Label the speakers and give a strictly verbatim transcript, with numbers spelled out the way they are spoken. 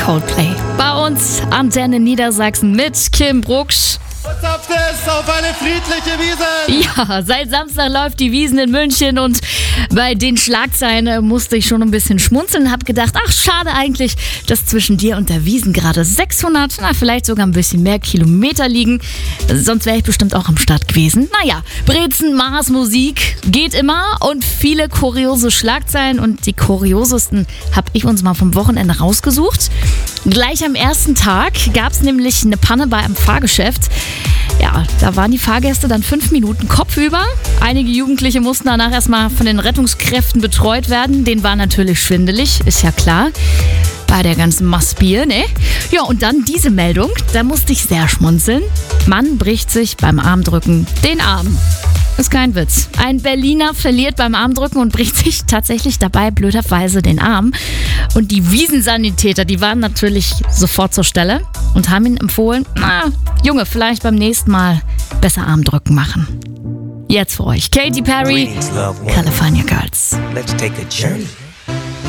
Speaker 1: Coldplay. Bei uns Antenne Niedersachsen mit Kim Brucksch.
Speaker 2: Zapft es auf eine friedliche Wiesn!
Speaker 1: Ja, seit Samstag läuft die Wiesn in München und bei den Schlagzeilen musste ich schon ein bisschen schmunzeln und habe gedacht, ach schade eigentlich, dass zwischen dir und der Wiesn gerade sechshundert, na vielleicht sogar ein bisschen mehr Kilometer liegen. Sonst wäre ich bestimmt auch am Start gewesen. Naja, Brezen, Mars, Musik geht immer und viele kuriose Schlagzeilen und die kuriosesten habe ich uns mal vom Wochenende rausgesucht. Gleich am ersten Tag gab es nämlich eine Panne bei einem Fahrgeschäft. Ja, da waren die Fahrgäste dann fünf Minuten kopfüber. Einige Jugendliche mussten danach erstmal von den Rettungskräften betreut werden. Denen war natürlich schwindelig, ist ja klar. Bei der ganzen Massbier, ne? Ja, und dann diese Meldung, da musste ich sehr schmunzeln. Mann bricht sich beim Armdrücken den Arm. Ist kein Witz. Ein Berliner verliert beim Armdrücken und bricht sich tatsächlich dabei blöderweise den Arm. Und die Wiesnsanitäter, die waren natürlich sofort zur Stelle und haben ihm empfohlen, na, Junge, vielleicht beim nächsten Mal besser Armdrücken machen. Jetzt für euch Katy Perry, California Girls.
Speaker 3: Let's take a journey.